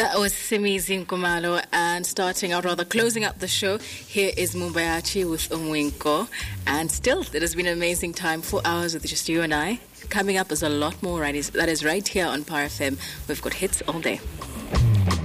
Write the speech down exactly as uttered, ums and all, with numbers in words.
That was Simi Zinkumalo, and starting out, rather closing out the show, here is Mumbayachi with Umwinko. And still, it has been an amazing time, four hours with just you and I. Coming up is a lot more, right? That is right here on Power F M. We've got hits all day.